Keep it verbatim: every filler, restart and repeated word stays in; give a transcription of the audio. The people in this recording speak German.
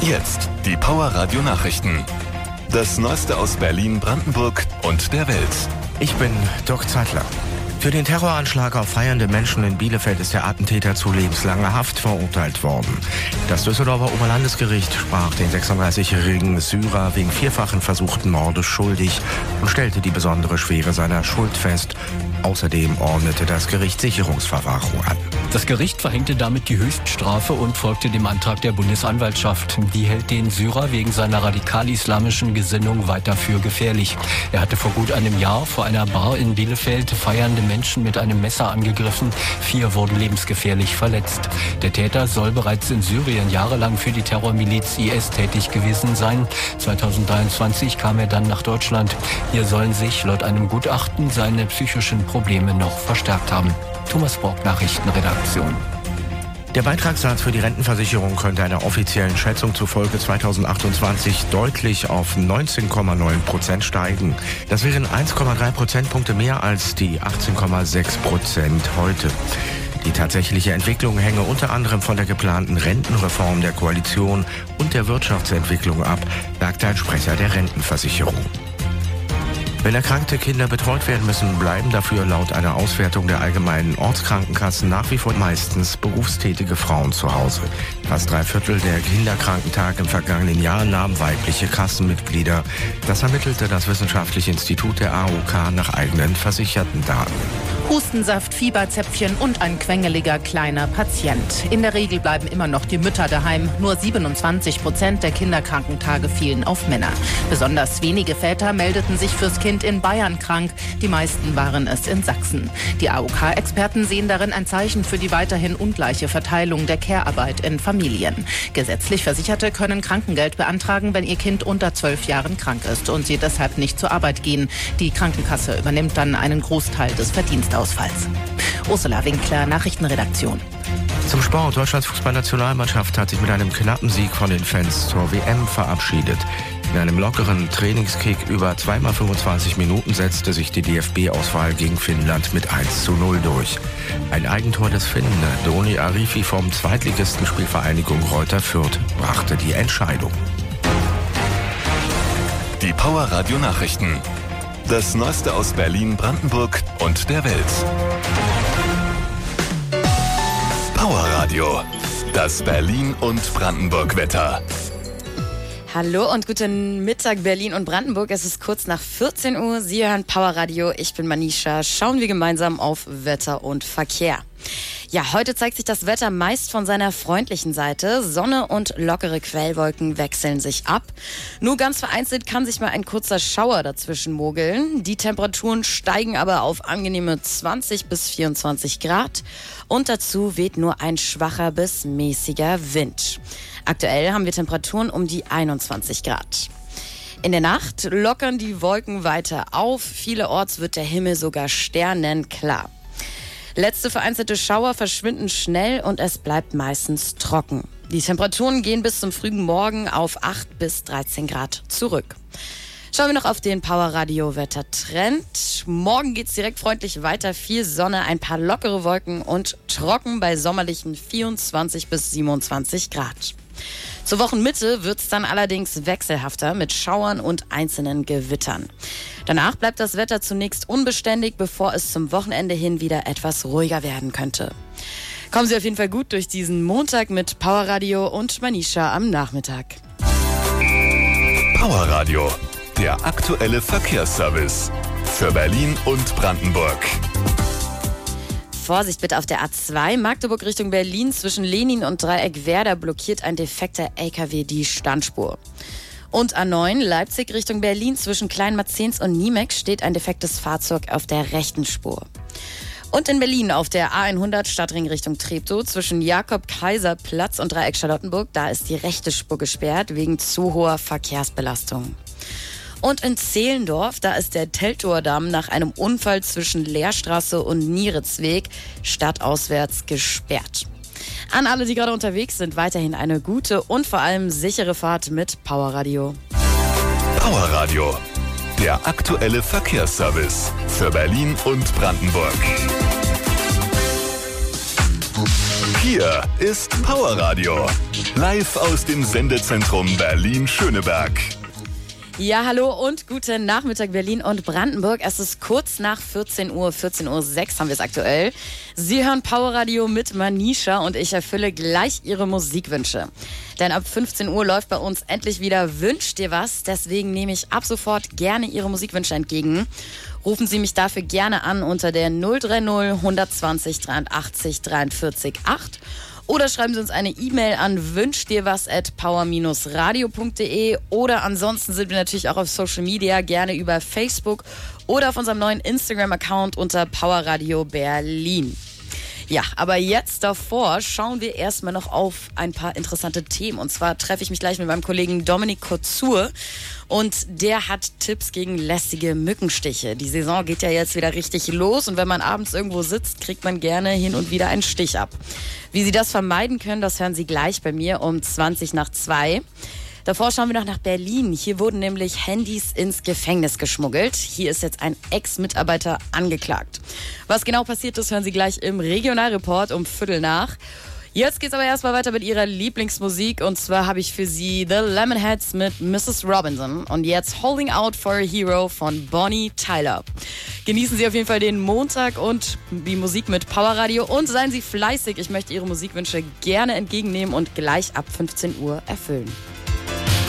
Jetzt die Power Radio Nachrichten. Das Neueste aus Berlin, Brandenburg und der Welt. Ich bin Dirk Zeitler. Für den Terroranschlag auf feiernde Menschen in Bielefeld ist der Attentäter zu lebenslanger Haft verurteilt worden. Das Düsseldorfer Oberlandesgericht sprach den sechsunddreißigjährigen Syrer wegen vierfachen versuchten Mordes schuldig und stellte die besondere Schwere seiner Schuld fest. Außerdem ordnete das Gericht Sicherungsverwahrung an. Das Gericht verhängte damit die Höchststrafe und folgte dem Antrag der Bundesanwaltschaft. Die hält den Syrer wegen seiner radikal-islamischen Gesinnung weiter für gefährlich. Er hatte vor gut einem Jahr vor einer Bar in Bielefeld feiernde Menschen mit einem Messer angegriffen. Vier wurden lebensgefährlich verletzt. Der Täter soll bereits in Syrien jahrelang für die Terrormiliz I S tätig gewesen sein. zweitausenddreiundzwanzig kam er dann nach Deutschland. Hier sollen sich laut einem Gutachten seine psychischen Probleme noch verstärkt haben. Thomas Borg, Nachrichtenredaktion. Der Beitragssatz für die Rentenversicherung könnte einer offiziellen Schätzung zufolge zweitausendachtundzwanzig deutlich auf neunzehn Komma neun Prozent steigen. Das wären eins Komma drei Prozentpunkte mehr als die achtzehn Komma sechs Prozent heute. Die tatsächliche Entwicklung hänge unter anderem von der geplanten Rentenreform der Koalition und der Wirtschaftsentwicklung ab, sagte ein Sprecher der Rentenversicherung. Wenn erkrankte Kinder betreut werden müssen, bleiben dafür laut einer Auswertung der allgemeinen Ortskrankenkassen nach wie vor meistens berufstätige Frauen zu Hause. Fast drei Viertel der Kinderkrankentage im vergangenen Jahr nahmen weibliche Kassenmitglieder. Das ermittelte das Wissenschaftliche Institut der A O K nach eigenen versicherten Daten. Hustensaft, Fieberzäpfchen und ein quengeliger kleiner Patient. In der Regel bleiben immer noch die Mütter daheim. Nur siebenundzwanzig Prozent der Kinderkrankentage fielen auf Männer. Besonders wenige Väter meldeten sich fürs Kind in Bayern krank. Die meisten waren es in Sachsen. Die A O K-Experten sehen darin ein Zeichen für die weiterhin ungleiche Verteilung der Care-Arbeit in Familien. Gesetzlich Versicherte können Krankengeld beantragen, wenn ihr Kind unter zwölf Jahren krank ist und sie deshalb nicht zur Arbeit gehen. Die Krankenkasse übernimmt dann einen Großteil des Verdienstes. Ausfalls. Ursula Winkler, Nachrichtenredaktion. Zum Sport. Deutschlands Fußballnationalmannschaft hat sich mit einem knappen Sieg von den Fans zur W M verabschiedet. In einem lockeren Trainingskick über zweimal fünfundzwanzig Minuten setzte sich die D F B-Auswahl gegen Finnland mit eins zu null durch. Ein Eigentor des Finnen, Doni Arifi vom Zweitligisten Spielvereinigung Greuther Fürth, brachte die Entscheidung. Die Power Radio Nachrichten. Das Neueste aus Berlin, Brandenburg und der Welt. Power Radio. Das Berlin und Brandenburg Wetter. Hallo und guten Mittag Berlin und Brandenburg. Es ist kurz nach vierzehn Uhr. Sie hören Power Radio. Ich bin Manisha. Schauen wir gemeinsam auf Wetter und Verkehr. Ja, heute zeigt sich das Wetter meist von seiner freundlichen Seite. Sonne und lockere Quellwolken wechseln sich ab. Nur ganz vereinzelt kann sich mal ein kurzer Schauer dazwischen mogeln. Die Temperaturen steigen aber auf angenehme zwanzig bis vierundzwanzig Grad. Und dazu weht nur ein schwacher bis mäßiger Wind. Aktuell haben wir Temperaturen um die einundzwanzig Grad. In der Nacht lockern die Wolken weiter auf. Vielerorts wird der Himmel sogar sternenklar. Letzte vereinzelte Schauer verschwinden schnell und es bleibt meistens trocken. Die Temperaturen gehen bis zum frühen Morgen auf acht bis dreizehn Grad zurück. Schauen wir noch auf den Power Radio Wettertrend. Morgen geht's direkt freundlich weiter. Viel Sonne, ein paar lockere Wolken und trocken bei sommerlichen vierundzwanzig bis siebenundzwanzig Grad. Zur Wochenmitte wird's dann allerdings wechselhafter mit Schauern und einzelnen Gewittern. Danach bleibt das Wetter zunächst unbeständig, bevor es zum Wochenende hin wieder etwas ruhiger werden könnte. Kommen Sie auf jeden Fall gut durch diesen Montag mit Power Radio und Manisha am Nachmittag. Power Radio, der aktuelle Verkehrsservice für Berlin und Brandenburg. Vorsicht bitte auf der A zwei, Magdeburg Richtung Berlin, zwischen Lenin und Dreieck Werder blockiert ein defekter L K W die Standspur. Und A neun, Leipzig Richtung Berlin, zwischen Kleinmarzens und Niemeck steht ein defektes Fahrzeug auf der rechten Spur. Und in Berlin auf der A hundert Stadtring Richtung Treptow, zwischen Jakob-Kaiser-Platz und Dreieck Charlottenburg, da ist die rechte Spur gesperrt wegen zu hoher Verkehrsbelastung. Und in Zehlendorf, da ist der Teltower Damm nach einem Unfall zwischen Lehrstraße und Nieritzweg stadtauswärts gesperrt. An alle, die gerade unterwegs sind, weiterhin eine gute und vor allem sichere Fahrt mit Power Radio. Power Radio, der aktuelle Verkehrsservice für Berlin und Brandenburg. Hier ist Power Radio. Live aus dem Sendezentrum Berlin-Schöneberg. Ja, hallo und guten Nachmittag Berlin und Brandenburg. Es ist kurz nach vierzehn Uhr, vierzehn Uhr sechs haben wir es aktuell. Sie hören Power Radio mit Manisha und ich erfülle gleich Ihre Musikwünsche. Denn ab fünfzehn Uhr läuft bei uns endlich wieder Wünsch dir was. Deswegen nehme ich ab sofort gerne Ihre Musikwünsche entgegen. Rufen Sie mich dafür gerne an unter der null drei null, hundertzwanzig, dreiundachtzig, dreiundvierzig, acht. Oder schreiben Sie uns eine E-Mail an wünschdirwas at power radio punkt de oder ansonsten sind wir natürlich auch auf Social Media, gerne über Facebook oder auf unserem neuen Instagram-Account unter Power Radio Berlin. Ja, aber jetzt davor schauen wir erstmal noch auf ein paar interessante Themen. Und zwar treffe ich mich gleich mit meinem Kollegen Dominik Kozur und der hat Tipps gegen lästige Mückenstiche. Die Saison geht ja jetzt wieder richtig los und wenn man abends irgendwo sitzt, kriegt man gerne hin und wieder einen Stich ab. Wie Sie das vermeiden können, das hören Sie gleich bei mir um zwanzig nach zwei. Davor schauen wir noch nach Berlin. Hier wurden nämlich Handys ins Gefängnis geschmuggelt. Hier ist jetzt ein Ex-Mitarbeiter angeklagt. Was genau passiert ist, hören Sie gleich im Regionalreport um Viertel nach. Jetzt geht's aber erstmal weiter mit Ihrer Lieblingsmusik. Und zwar habe ich für Sie The Lemonheads mit Missus Robinson. Und jetzt Holding Out for a Hero von Bonnie Tyler. Genießen Sie auf jeden Fall den Montag und die Musik mit Power Radio. Und seien Sie fleißig. Ich möchte Ihre Musikwünsche gerne entgegennehmen und gleich ab fünfzehn Uhr erfüllen.